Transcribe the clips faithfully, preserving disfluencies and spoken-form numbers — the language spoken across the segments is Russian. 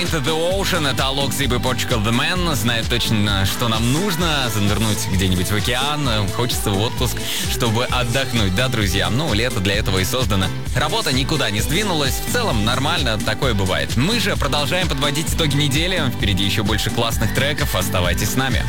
Into the Ocean, это Alok Zip и Portugal The Man. Знают точно, что нам нужно. Занырнуть где-нибудь в океан. Хочется в отпуск, чтобы отдохнуть, да, друзья? Ну, лето для этого и создано. Работа никуда не сдвинулась. В целом нормально, такое бывает. Мы же продолжаем подводить итоги недели. Впереди еще больше классных треков. Оставайтесь с нами.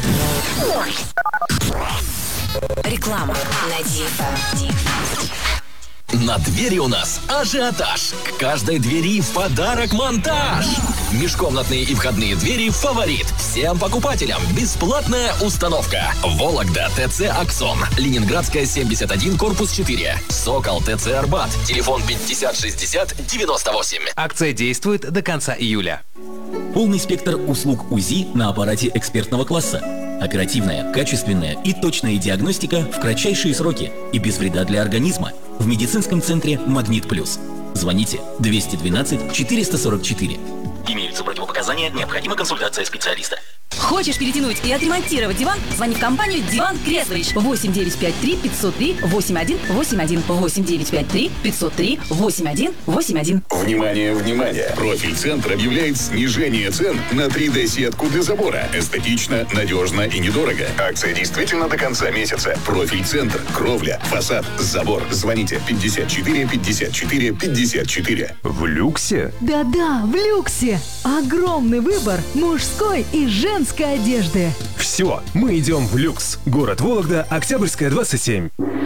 Реклама на ди эф эм. На двери у нас ажиотаж. К каждой двери в подарок монтаж. Межкомнатные и входные двери «Фаворит». Всем покупателям бесплатная установка. Вологда ТЦ «Аксон». Ленинградская, семьдесят один, корпус четыре. Сокол ТЦ «Арбат». Телефон пятьдесят шестьдесят девяносто восемь. Акция действует до конца июля. Полный спектр услуг УЗИ на аппарате экспертного класса. Оперативная, качественная и точная диагностика в кратчайшие сроки и без вреда для организма. В медицинском центре «Магнит Плюс». Звоните двести двенадцать четыреста сорок четыре. Имеются противопоказания, необходима консультация специалиста. Хочешь перетянуть и отремонтировать диван? Звони в компанию «Диван Креслович». восемь девять пять три пятьсот три восемь один восемь один. восемь девять пять три пятьсот три восемь один восемь один. Внимание, внимание! Профиль-центр объявляет снижение цен на три дэ-сетку для забора. Эстетично, надежно и недорого. Акция действительно до конца месяца. Профиль-центр, кровля, фасад, забор. Звоните пятьдесят четыре пятьдесят четыре пятьдесят четыре. В люксе? Да-да, в люксе. Огромный выбор мужской и женской одежды. Все, мы идем в люкс. Город Вологда, Октябрьская, двадцать семь.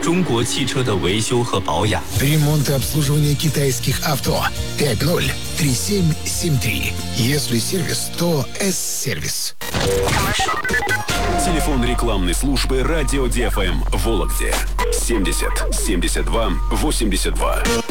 Ремонт и обслуживание китайских авто. пять ноль три семь семь три. Если сервис, то С-сервис. Телефон рекламной службы радио ди эф эм в Вологде. семьдесят семьдесят два восемьдесят два.